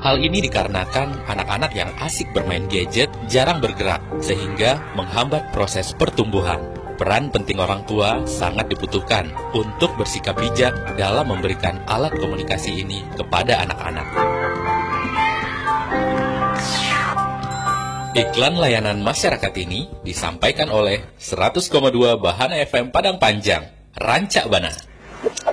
Hal ini dikarenakan anak-anak yang asik bermain gadget jarang bergerak, sehingga menghambat proses pertumbuhan. Peran penting orang tua sangat dibutuhkan untuk bersikap bijak dalam memberikan alat komunikasi ini kepada anak-anak. Iklan layanan masyarakat ini disampaikan oleh 100,2 Bahana FM Padang Panjang, Rancak Bana.